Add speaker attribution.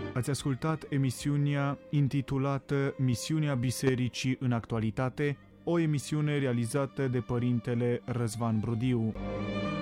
Speaker 1: Ați ascultat emisiunea intitulată Misiunea Bisericii în actualitate, o emisiune realizată de Părintele Răzvan Brudiu.